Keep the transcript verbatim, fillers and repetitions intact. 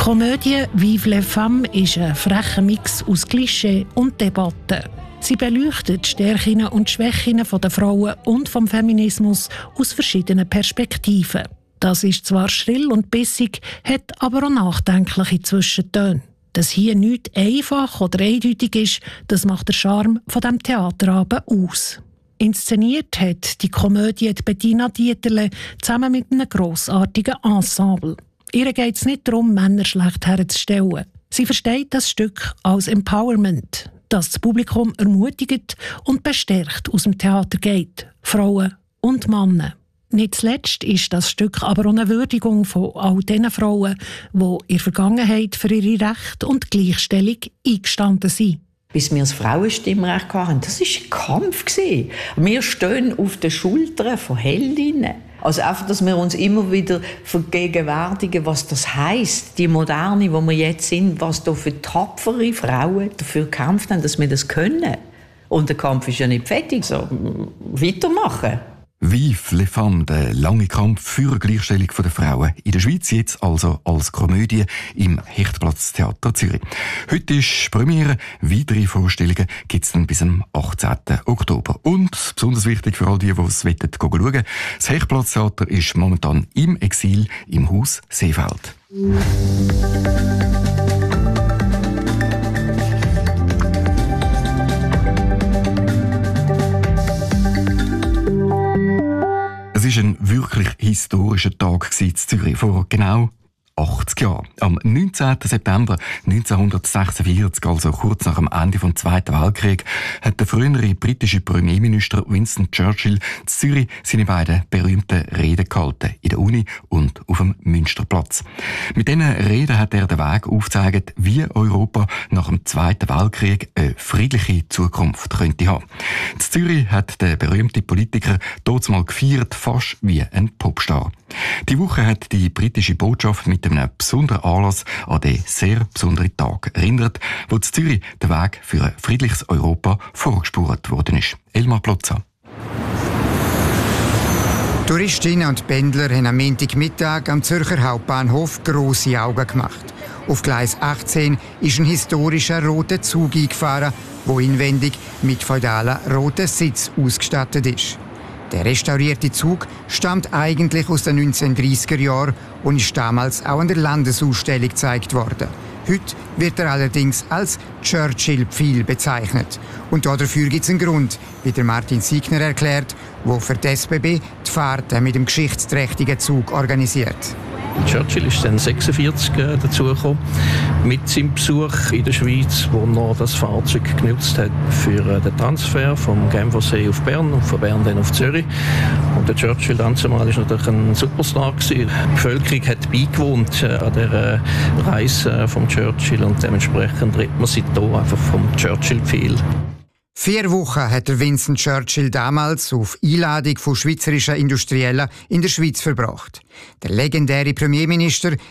Komödie «Vive les femmes» ist ein frecher Mix aus Klischee und Debatte. Sie beleuchtet die Stärken und Schwächen der Frauen und vom Feminismus aus verschiedenen Perspektiven. Das ist zwar schrill und bissig, hat aber auch nachdenkliche Zwischentöne. Dass hier nichts einfach oder eindeutig ist, das macht den Charme von diesem Theaterabend aus. Inszeniert hat die Komödie Bettina Dieterle zusammen mit einem grossartigen Ensemble. Ihr geht es nicht darum, Männer schlecht herzustellen. Sie versteht das Stück als Empowerment, das das Publikum ermutigt und bestärkt aus dem Theater geht, Frauen und Männer. Nicht zuletzt ist das Stück aber auch eine Würdigung von all den Frauen, die in der Vergangenheit für ihre Rechte und Gleichstellung eingestanden sind. Bis wir das Frauenstimmrecht hatten, das war ein Kampf. Wir stehen auf den Schultern von Heldinnen. Also einfach, dass wir uns immer wieder vergegenwärtigen, was das heisst, die Moderne, wo wir jetzt sind, was da für tapfere Frauen dafür gekämpft haben, dass wir das können. Und der Kampf ist ja nicht fertig, so weitermachen. Vive les femmes, der lange Kampf für Gleichstellung der Frauen in der Schweiz, jetzt also als Komödie im Hechtplatz-Theater Zürich. Heute ist Premiere, weitere Vorstellungen gibt es dann bis zum achtzehnten Oktober. Und besonders wichtig für all die, die es schauen wollen, das Hechtplatz-Theater ist momentan im Exil im Haus Seefeld. Es war ein wirklich historischer Tag in Zürich, vor genau achtzig Jahren. Am neunzehnten September neunzehnhundertsechsundvierzig, also kurz nach dem Ende des Zweiten Weltkriegs, hat der frühere britische Premierminister Winston Churchill in Zürich seine beiden berühmten Reden gehalten, in der Uni und auf dem Münsterplatz. Mit diesen Reden hat er den Weg aufgezeigt, wie Europa nach dem Zweiten Weltkrieg eine friedliche Zukunft könnte haben. In Zürich hat der berühmte Politiker dort mal gefeiert, fast wie ein Popstar. Die Woche hat die britische Botschaft mit einem besonderen Anlass an den sehr besonderen Tag erinnert, wo in Zürich der Weg für ein friedliches Europa vorgespurt worden ist. Elmar Plotza. Touristinnen und Pendler haben am Montagmittag am Zürcher Hauptbahnhof grosse Augen gemacht. Auf Gleis achtzehn ist ein historischer roter Zug eingefahren, der inwendig mit feudalen roten Sitz ausgestattet ist. Der restaurierte Zug stammt eigentlich aus den neunzehnhundertdreissiger Jahren und ist damals auch an der Landesausstellung gezeigt worden. Heute wird er allerdings als Churchill-Pfeil bezeichnet. Und dafür gibt es einen Grund, wie der Martin Siegner erklärt, der für die S B B die Fahrten mit dem geschichtsträchtigen Zug organisiert. Churchill ist dann sechsundvierzig äh, dazugekommen mit seinem Besuch in der Schweiz, wo er das Fahrzeug genutzt hat für äh, den Transfer vom Genfersee auf Bern und von Bern dann auf Zürich. Und der Churchill damals war natürlich ein Superstar gewesen. Die Bevölkerung hat beigewohnt äh, an der äh, Reise äh, vom Churchill und dementsprechend redet man seitdem einfach vom Churchill-Pfeil. Vier Wochen hat der Winston Churchill damals auf Einladung von schweizerischen Industriellen in der Schweiz verbracht. Der legendäre Premierminister